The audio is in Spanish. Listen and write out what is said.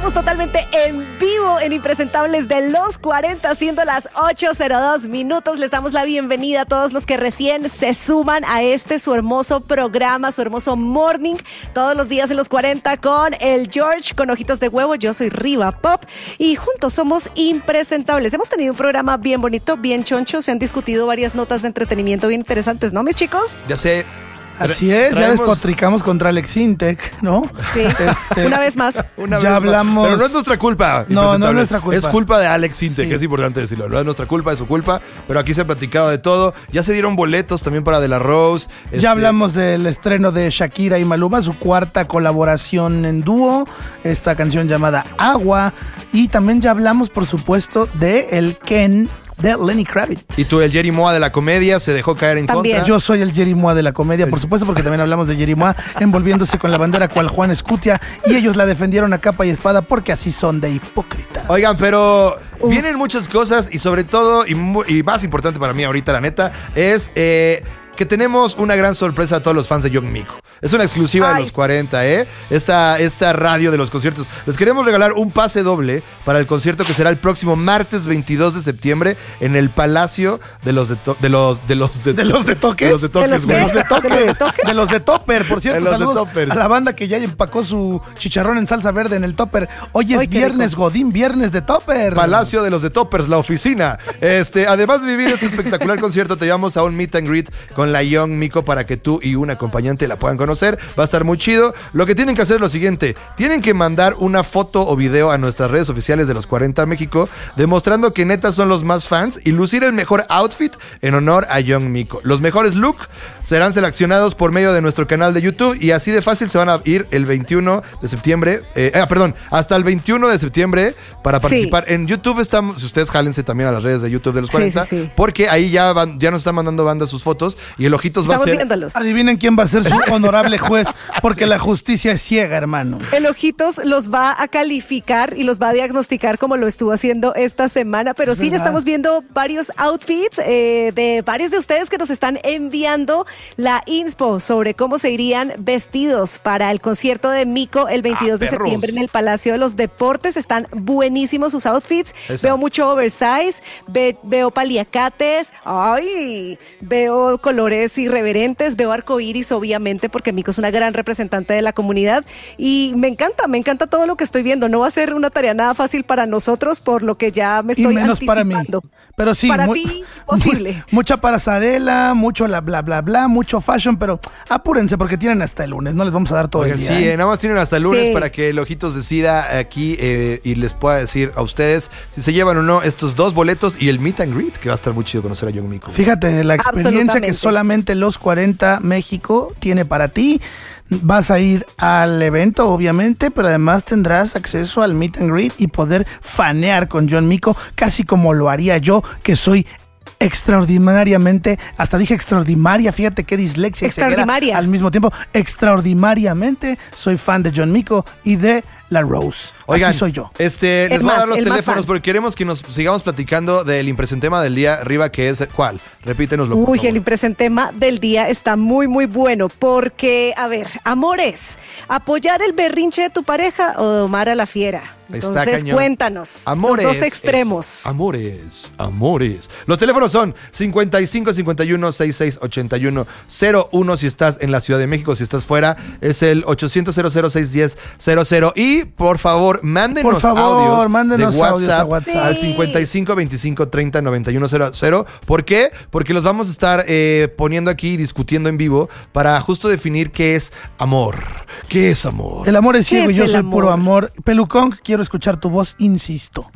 Estamos totalmente en vivo en Impresentables de los 40, siendo las 8:02 minutos. Les damos la bienvenida a todos los que recién se suman a este su hermoso programa, su hermoso morning, todos los días en los 40 con el George, con ojitos de huevo. Yo soy Riva Pop y juntos somos Impresentables. Hemos tenido un programa bien bonito, bien choncho. Se han discutido varias notas de entretenimiento bien interesantes, ¿no, mis chicos? Ya sé. Así es, ya despotricamos contra Alex Intec, ¿no? Sí, una vez más. Ya hablamos. Pero no es nuestra culpa. No es nuestra culpa. Es culpa de Alex Intec, Sí. es importante decirlo. No es nuestra culpa, es su culpa. Pero aquí se ha platicado de todo. Ya se dieron boletos también para De La Rose. Ya hablamos del estreno de Shakira y Maluma, su cuarta colaboración en dúo, esta canción llamada Agua. Y también ya hablamos, por supuesto, de el Ken de Lenny Kravitz. Y tú, el Jerry Moa de la comedia, se dejó caer en También. contra. Yo soy el Jerry Moa de la comedia, por supuesto, porque también hablamos de Jerry Moa envolviéndose con la bandera cual Juan Escutia, y ellos la defendieron a capa y espada porque así son de hipócritas. Oigan, pero vienen muchas cosas y sobre todo, y más importante para mí ahorita, la neta, es que tenemos una gran sorpresa a todos los fans de Young Miko. Es una exclusiva de los 40, Esta radio de los conciertos. Les queremos regalar un pase doble para el concierto que será el próximo martes 22 de septiembre en el Palacio de los de Toques. ¿De los de Toques, de Topper, por cierto, De los de saludos Toppers. a la banda que ya empacó su chicharrón en salsa verde en el Topper. Hoy es Ay, qué viernes, rico. Godín, viernes de Topper. Palacio de los de Toppers, la oficina. Además de vivir este espectacular concierto, te llevamos a un meet and greet con la Young Miko para que tú y un acompañante la puedan conocer. Va a estar muy chido. Lo que tienen que hacer es lo siguiente: tienen que mandar una foto o video a nuestras redes oficiales de los 40 México, demostrando que neta son los más fans y lucir el mejor outfit en honor a Young Miko. Los mejores looks serán seleccionados por medio de nuestro canal de YouTube y así de fácil se van a ir el 21 de septiembre. Hasta el 21 de septiembre para participar. En YouTube estamos, si ustedes jálense también a las redes de YouTube de los 40, Sí. porque ahí ya nos están mandando banda sus fotos y el Ojitos va a Estamos ser... viéndolos. Adivinen quién va a ser su honorable juez, porque la justicia es ciega, hermano. El Ojitos los va a calificar y los va a diagnosticar como lo estuvo haciendo esta semana, pero Es sí, ya verdad. estamos viendo varios outfits de varios de ustedes que nos están enviando la inspo sobre cómo se irían vestidos para el concierto de Miko el 22 de perros. septiembre en el Palacio de los Deportes. Están buenísimos sus outfits. Esa. Veo mucho oversize, veo paliacates, veo colores irreverentes, veo arcoíris, obviamente, porque Miko es una gran representante de la comunidad y me encanta todo lo que estoy viendo. No va a ser una tarea nada fácil para nosotros, por lo que ya me Y estoy menos para mí. anticipando. Pero sí, Para ti, posible. Mucha pasarela, mucho bla bla bla, mucho fashion, pero apúrense porque tienen hasta el lunes, no les vamos a dar todo Oigan, el sí, día. nada más tienen hasta el lunes Sí. para que el Ojitos decida aquí y les pueda decir a ustedes si se llevan o no estos dos boletos y el meet and greet, que va a estar muy chido conocer a Young Miko. Fíjate, la experiencia que Absolutamente. solamente los 40 México tiene para ti. Vas a ir al evento, obviamente, pero además tendrás acceso al meet and greet y poder fanear con Young Miko, casi como lo haría yo, que soy extraordinariamente, hasta dije extraordinaria, fíjate qué dislexia y ceguera Extraordinaria. al mismo tiempo. Extraordinariamente soy fan de Young Miko y de La Rose. Oigan, así soy yo. les voy a dar los el más teléfonos fan. porque queremos que nos sigamos platicando del impresentema del día arriba, que es ¿cuál? Repítenoslo, por Uy, favor. el impresentema del día está muy bueno porque, a ver, amores, ¿apoyar el berrinche de tu pareja o domar a la fiera? Está Entonces, cañón. cuéntanos. Amores. Los dos extremos. Eso. Amores. Los teléfonos son 55 51 66 81 01 si estás en la Ciudad de México, si estás fuera, es el 800 610 00. Y por favor, mándenos Por favor, audios mándenos de audios a WhatsApp, WhatsApp. al Sí. 55 25 30 91 00. ¿Por qué? Porque los vamos a estar poniendo aquí, discutiendo en vivo para justo definir qué es amor. ¿Qué es amor? El amor es ciego ¿Qué y yo es el soy amor? puro amor. Pelucón, quiero escuchar tu voz, insisto.